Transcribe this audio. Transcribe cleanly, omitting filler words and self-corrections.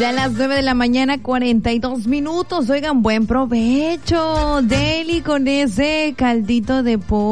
Ya a las 9 de la mañana, 42 minutos. Oigan, buen provecho. Deli con ese caldito de pollo.